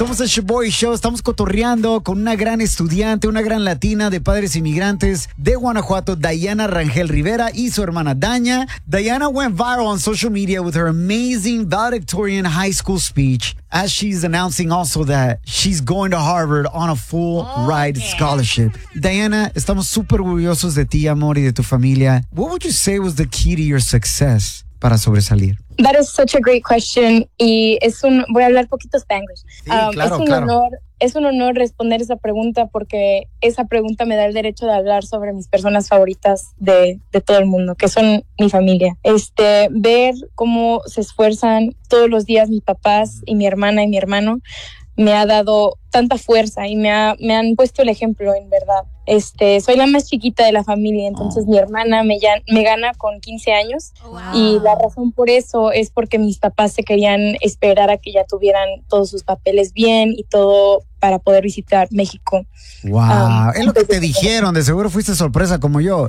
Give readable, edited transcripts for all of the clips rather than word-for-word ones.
Somos el Shoboy Show, estamos cotorreando con una gran estudiante, una gran latina de padres inmigrantes de Guanajuato, Dayana Rangel Rivera y su hermana Danya. Dayana went viral on social media with her amazing valedictorian high school speech as she's announcing also that she's going to Harvard on a full ride scholarship. Dayana, estamos súper orgullosos de ti, amor, y de tu familia. What would you say was the key to your success para sobresalir? That is such a great question. Y voy a hablar poquito Spanglish. Sí, claro, es un honor responder esa pregunta porque esa pregunta me da el derecho de hablar sobre mis personas favoritas de todo el mundo, que son mi familia. Ver cómo se esfuerzan todos los días mis papás y mi hermana y mi hermano me ha dado tanta fuerza y me han puesto el ejemplo, en verdad. Soy la más chiquita de la familia, entonces mi hermana me gana con 15 años. Wow. Y la razón por eso es porque mis papás se querían esperar a que ya tuvieran todos sus papeles bien y todo para poder visitar México. Wow, es lo que te dijeron, de seguro fuiste sorpresa como yo.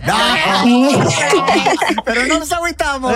Pero no nos agüitamos.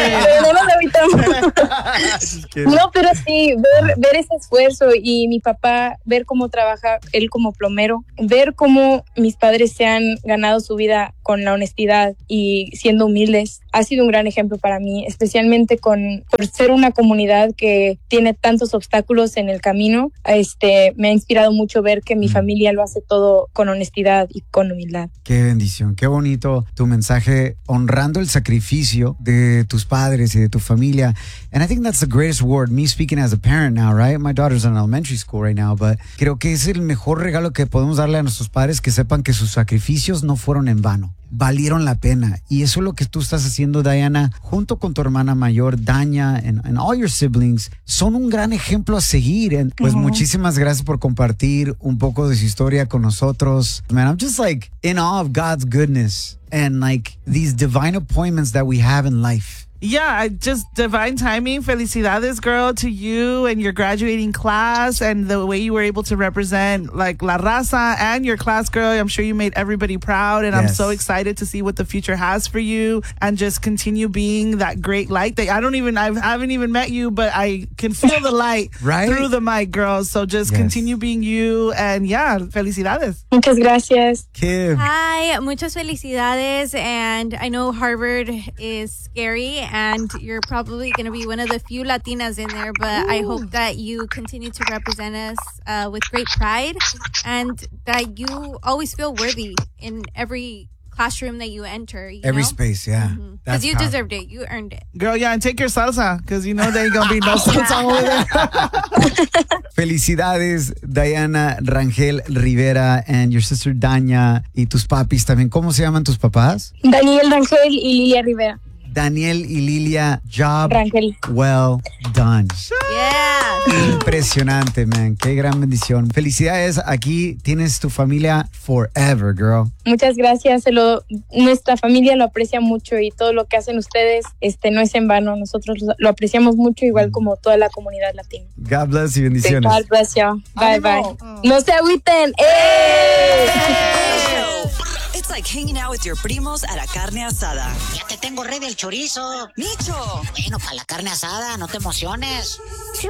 No, pero sí, ver ese esfuerzo y mi papá, ver cómo trabaja él como plomero, ver cómo mis padres se han ganado su vida con la honestidad y siendo humildes, ha sido un gran ejemplo para mí, especialmente por ser una comunidad que tiene tantos obstáculos en el camino. Me ha inspirado mucho ver que mi familia lo hace todo con honestidad y con humildad. Qué bendición, qué bonito tu mensaje honrando el sacrificio de tus padres y de tu familia. And I think that's the greatest word, me speaking as a parent now, right? My daughter's in elementary school right now, but creo que es el mejor regalo que podemos darle a nuestros padres, que sepan que sus sacrificios no fueron en vano, valieron la pena. Y eso es lo que tú estás haciendo, Dayana, junto con tu hermana mayor, Danya, and all your siblings. Son un gran ejemplo a seguir. Pues muchísimas gracias por compartir un poco de su historia con nosotros. Man, I'm just like in awe of God's goodness and like these divine appointments that we have in life. Yeah, just divine timing. Felicidades, girl, to you and your graduating class and the way you were able to represent like La Raza and your class, girl. I'm sure you made everybody proud, and I'm so excited to see what the future has for you and just continue being that great light that I haven't even met you, but I can feel the light through the mic, girl. So just continue being you, and yeah, felicidades. Muchas gracias. Kim. Hi, muchas felicidades, and I know Harvard is scary, and you're probably going to be one of the few Latinas in there, but I hope that you continue to represent us with great pride and that you always feel worthy in every classroom that you enter. Every space, yeah. Because you deserved it. You earned it. Girl, yeah, and take your salsa, because you know there ain't going to be no salsa over there. Felicidades, Dayana Rangel Rivera and your sister Danya y tus papis también. ¿Cómo se llaman tus papás? Daniel Rangel y Lilia Rivera. Daniel y Lilia, job Rangel. well done. Yeah. Impresionante, man. Qué gran bendición. Felicidades. Aquí tienes tu familia forever, girl. Muchas gracias. Nuestra familia lo aprecia mucho y todo lo que hacen ustedes no es en vano. Nosotros lo apreciamos mucho, igual como toda la comunidad latina. God bless y bendiciones. God bless you. Bye, bye. No se agüiten. It's like hanging out with your primos at a carne asada. Ya te tengo ready el chorizo. ¡Micho! Bueno, para la carne asada, no te emociones.